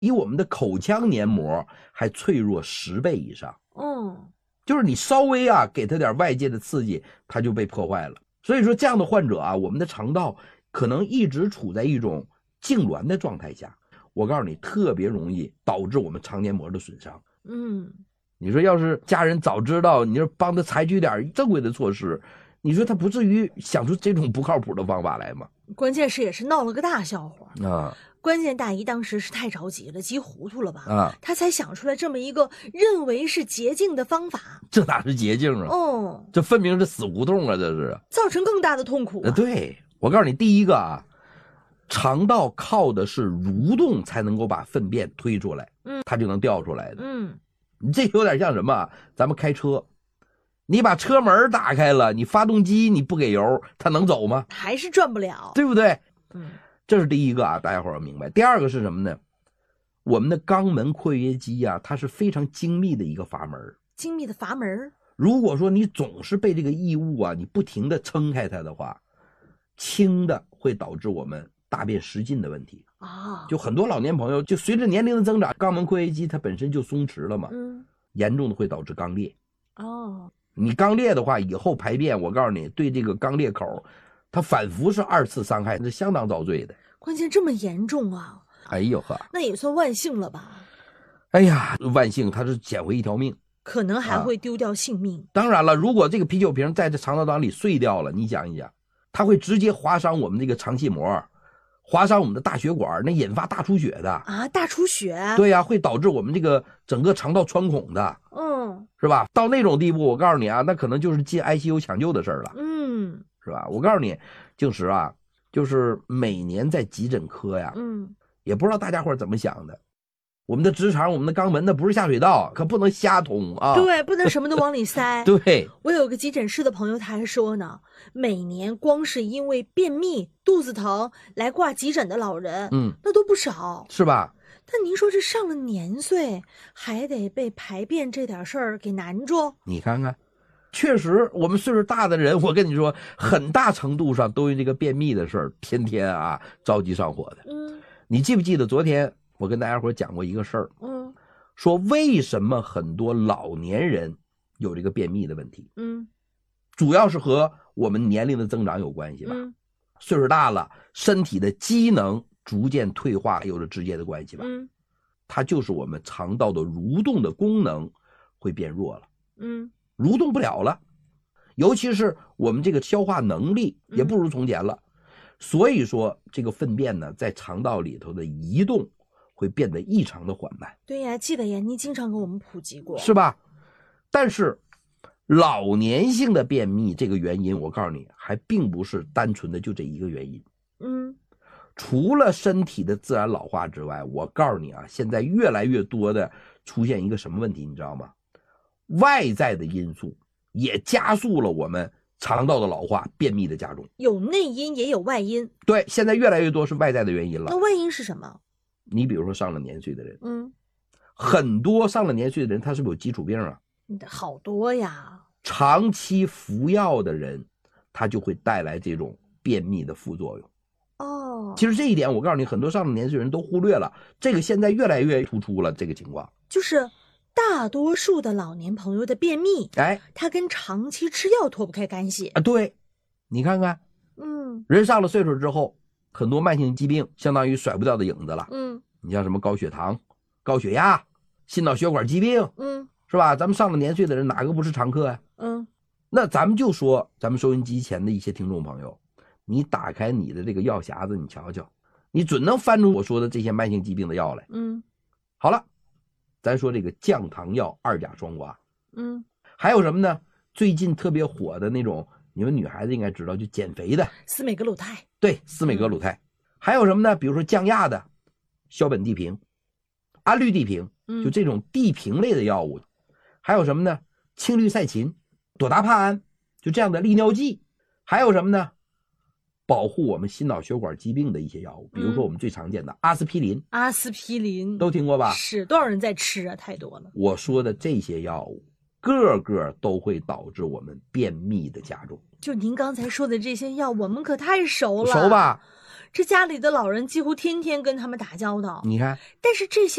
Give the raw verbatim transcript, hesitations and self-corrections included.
以我们的口腔黏膜还脆弱十倍以上。 嗯， 就是你稍微啊给它点外界的刺激，它就被破坏了。所以说这样的患者啊，我们的肠道可能一直处在一种痉挛的状态下，我告诉你，特别容易导致我们肠黏膜的损伤。 嗯， 你说要是家人早知道，你说帮他采取点正规的措施，你说他不至于想出这种不靠谱的方法来吗？ 关键是也是闹了个大笑话啊！ 关键大姨当时是太着急了，急糊涂了吧？ 啊， 她才想出来这么一个认为是捷径的方法。 这哪是捷径啊？ 哦， 这分明是死胡同啊！这是造成更大的痛苦、啊。 呃，对，我告诉你，第一个啊，肠道靠的是蠕动才能够把粪便推出来， 嗯， 它就能掉出来的。 嗯， 你这有点像什么？咱们开车，你把车门打开了，你发动机你不给油，它能走吗？ 还是转不了， 对不对？ 嗯。 这是第一个啊，大家伙要明白。第二个是什么呢？我们的肛门括约肌啊，它是非常精密的一个阀门。 精密的阀门。 如果说你总是被这个异物啊，你不停的撑开它的话，轻的会导致我们大便失禁的问题啊。 就很多老年朋友，就随着年龄的增长，肛门括约肌它本身就松弛了嘛， 嗯， 严重的会导致肛裂。 哦， 你肛裂的话，以后排便，我告诉你，对这个肛裂口，它反复是二次伤害，是相当遭罪的。 关键这么严重啊！ 哎呦呵， 那也算万幸了吧？ 哎呀，万幸他是捡回一条命， 可能还会丢掉性命。 啊、当然了，如果这个啤酒瓶在这肠道当里碎掉了，你想一想，它会直接划伤我们这个肠系膜，划伤我们的大血管，那引发大出血的啊！大出血？ 对呀、啊，会导致我们这个整个肠道穿孔的， 嗯， 是吧？到那种地步，我告诉你啊，那可能就是进 I C U 抢救的事儿了， 嗯， 是吧？我告诉你，静石啊。就是每年在急诊科呀， 嗯， 也不知道大家伙怎么想的。我们的直肠，我们的肛门，那不是下水道，可不能瞎通啊！ 对，不能什么都往里塞。 对，我有个急诊室的朋友，他还说呢，每年光是因为便秘、肚子疼来挂急诊的老人， 嗯， 那都不少， 是吧？ 但您说这上了年岁，还得被排便这点事儿给难住， 你看看。确实，我们岁数大的人，我跟你说，很大程度上都因这个便秘的事儿，天天啊着急上火的。 嗯， 你记不记得昨天我跟大家伙讲过一个事儿？ 嗯， 说为什么很多老年人有这个便秘的问题？ 嗯， 主要是和我们年龄的增长有关系吧？ 嗯， 岁数大了，身体的机能逐渐退化有着直接的关系吧？ 嗯， 它就是我们肠道的蠕动的功能会变弱了。 嗯。 蠕动不了了，尤其是我们这个消化能力也不如从前了，嗯、所以说这个粪便呢，在肠道里头的移动会变得异常的缓慢。 对呀，记得呀，你经常给我们普及过， 是吧？但是老年性的便秘这个原因，我告诉你，还并不是单纯的就这一个原因。 嗯， 除了身体的自然老化之外，我告诉你啊，现在越来越多的出现一个什么问题，你知道吗？外在的因素也加速了我们肠道的老化、便秘的加重， 有内因也有外因。 对，现在越来越多是外在的原因了。 那外因是什么？ 你比如说上了年岁的人， 嗯， 很多上了年岁的人，他是不是有基础病啊？ 好多呀。 长期服药的人，他就会带来这种便秘的副作用。 哦， 其实这一点，我告诉你，很多上了年岁人都忽略了，这个现在越来越突出了这个情况， 就是。大多数的老年朋友的便秘， 哎， 它跟长期吃药脱不开干系啊。对，你看看， 嗯， 人上了岁数之后，很多慢性疾病相当于甩不掉的影子了。 嗯， 你像什么高血糖、高血压、心脑血管疾病， 嗯， 是吧？咱们上了年岁的人，哪个不是常客呀？ 嗯， 那咱们就说，咱们收音机前的一些听众朋友，你打开你的这个药匣子，你瞧瞧，你准能翻出我说的这些慢性疾病的药来。 嗯， 好了。咱说这个降糖药二甲双胍， 嗯， 还有什么呢？最近特别火的那种，你们女孩子应该知道，就减肥的司美格鲁肽， 对，司美格鲁肽。嗯、还有什么呢？比如说降压的硝苯地平、氨氯地平，就这种地平类的药物。嗯、还有什么呢？氢氯噻嗪、朵达帕胺，就这样的利尿剂。还有什么呢？保护我们心脑血管疾病的一些药物，比如说我们最常见的阿司匹林。 阿司匹林都听过吧？ 是，多少人在吃啊？太多了。 我说的这些药物，个个都会导致我们便秘的加重。 就您刚才说的这些药，我们可太熟了。 熟吧？ 这家里的老人几乎天天跟他们打交道。 你看， 但是这些